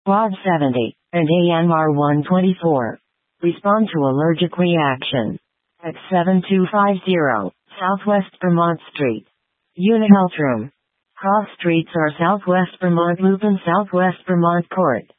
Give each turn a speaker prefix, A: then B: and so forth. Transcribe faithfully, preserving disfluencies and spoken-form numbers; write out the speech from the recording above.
A: Quad seventy, and A M R one twenty-four. Respond to allergic reaction. At seven two five zero, Southwest Vermont Street. Unit Health Room. Cross streets are Southwest Vermont Loop and Southwest Vermont Court.